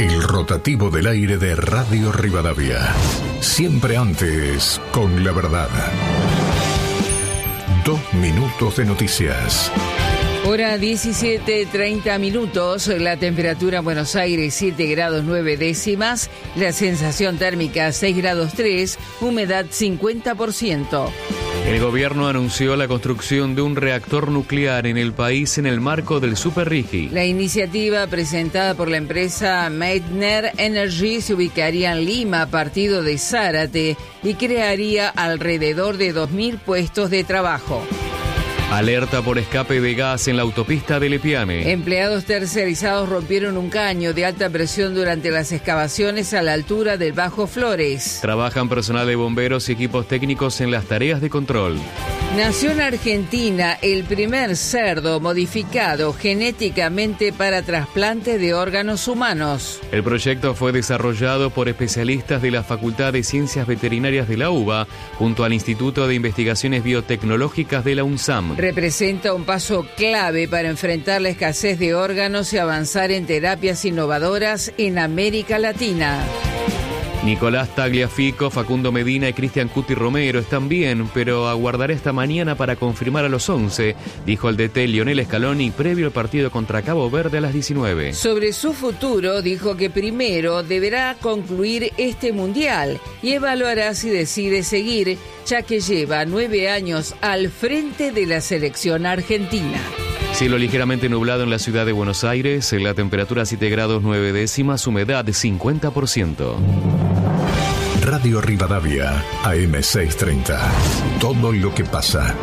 El rotativo del aire de Radio Rivadavia. Siempre antes, con la verdad. 2 minutos de noticias. Hora 17:30. La temperatura en Buenos Aires 7 grados 9 décimas. La sensación térmica 6 grados 3. Humedad 50%. El gobierno anunció la construcción de un reactor nuclear en el país en el marco del Super Rigi. La iniciativa presentada por la empresa Meitner Energy se ubicaría en Lima, partido de Zárate, y crearía alrededor de 2.000 puestos de trabajo. Alerta por escape de gas en la autopista de Lepiane. Empleados tercerizados rompieron un caño de alta presión durante las excavaciones a la altura del Bajo Flores. Trabajan personal de bomberos y equipos técnicos en las tareas de control. Nació en Argentina el primer cerdo modificado genéticamente para trasplante de órganos humanos. El proyecto fue desarrollado por especialistas de la Facultad de Ciencias Veterinarias de la UBA junto al Instituto de Investigaciones Biotecnológicas de la UNSAM. Representa un paso clave para enfrentar la escasez de órganos y avanzar en terapias innovadoras en América Latina. Nicolás Tagliafico, Facundo Medina y Cristian Cuti Romero están bien, pero aguardará esta mañana para confirmar a los 11, dijo el DT Lionel Scaloni previo al partido contra Cabo Verde a las 19. Sobre su futuro, dijo que primero deberá concluir este mundial y evaluará si decide seguir, ya que lleva 9 años al frente de la selección argentina. Cielo ligeramente nublado en la ciudad de Buenos Aires, la temperatura 7 grados 9 décimas, humedad 50%. Radio Rivadavia, AM 630. Todo lo que pasa.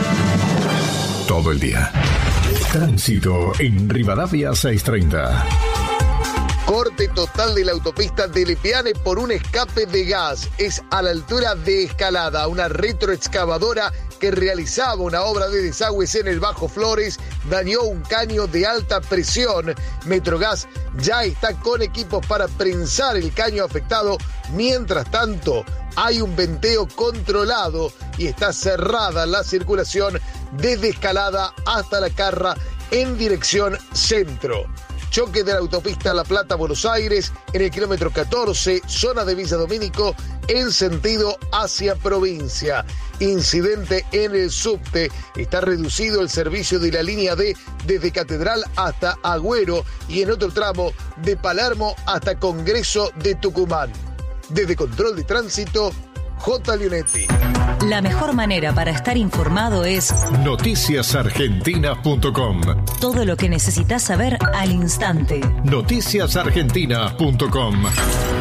Todo el día. Tránsito en Rivadavia 630. Corte total de la autopista de Lepiane por un escape de gas. Es a la altura de Escalada. Una retroexcavadora que realizaba una obra de desagües en el Bajo Flores dañó un caño de alta presión. Metrogas ya está con equipos para prensar el caño afectado. Mientras tanto, hay un venteo controlado y está cerrada la circulación desde Escalada hasta La Carra en dirección centro. Choque de la autopista La Plata-Buenos Aires en el kilómetro 14, zona de Villa Domínico, en sentido hacia provincia. Incidente en el subte. Está reducido el servicio de la línea D desde Catedral hasta Agüero y en otro tramo de Palermo hasta Congreso de Tucumán. Desde Control de Tránsito, J. Leonetti. La mejor manera para estar informado es noticiasargentinas.com. Todo lo que necesitas saber al instante. Noticiasargentinas.com.